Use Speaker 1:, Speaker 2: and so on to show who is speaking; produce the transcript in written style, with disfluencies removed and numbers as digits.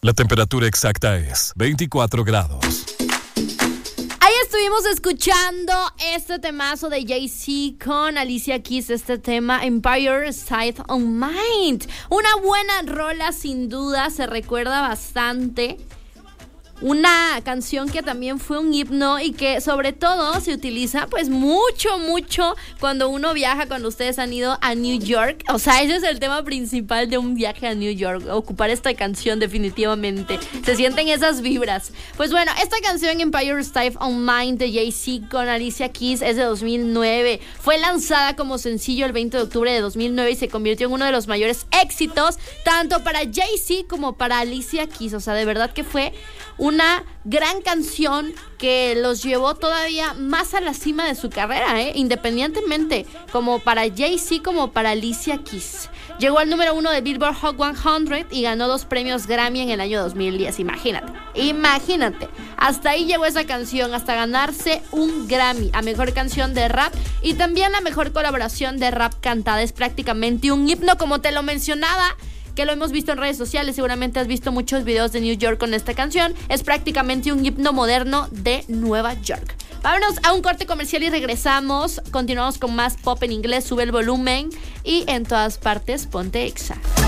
Speaker 1: La temperatura exacta es 24 grados.
Speaker 2: Ahí estuvimos escuchando este temazo de Jay-Z con Alicia Keys, este tema Empire State of Mind. Una buena rola, sin duda, se recuerda bastante. Una canción que también fue un himno y que sobre todo se utiliza pues mucho cuando uno viaja, cuando ustedes han ido a New York. O sea, ese es el tema principal de un viaje a New York, ocupar esta canción definitivamente. Se sienten esas vibras. Pues bueno, esta canción Empire State of Mind de Jay-Z con Alicia Keys es de 2009. Fue lanzada como sencillo el 20 de octubre de 2009 y se convirtió en uno de los mayores éxitos tanto para Jay-Z como para Alicia Keys. O sea, de verdad que fue una gran canción que los llevó todavía más a la cima de su carrera, independientemente, como para Jay-Z como para Alicia Keys. Llegó al número 1 de Billboard Hot 100 y ganó 2 premios Grammy en el año 2010. Imagínate. Hasta ahí llegó esa canción, hasta ganarse un Grammy a Mejor Canción de Rap y también la Mejor Colaboración de Rap Cantada. Es prácticamente un himno, como te lo mencionaba, que lo hemos visto en redes sociales. Seguramente has visto muchos videos de New York con esta canción. Es prácticamente un himno moderno de Nueva York. Vámonos a un corte comercial y regresamos. Continuamos con más pop en inglés. Sube el volumen y en todas partes ponte Exa.